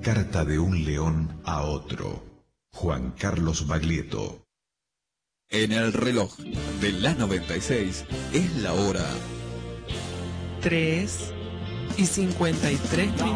carta de un león a otro. Juan Carlos Baglietto. En el reloj de la 96 es la hora 3:53 minutos.